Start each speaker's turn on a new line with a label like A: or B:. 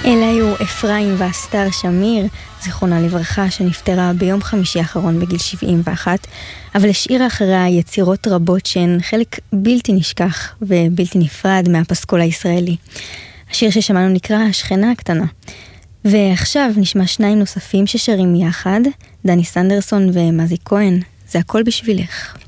A: אלה היו אפרים ואסתר שמיר, זיכרונה לברכה, שנפטרה ביום חמישי האחרון בגיל 71, אבל השאירה אחריה יצירות רבות שהן חלק בלתי נשכח ובלתי נפרד מהפסקול הישראלי. השיר ששמענו נקרא השכנה הקטנה. ועכשיו נשמע שניים נוספים ששרים יחד, דני סנדרסון ומזי כהן, זה הכל בשבילך.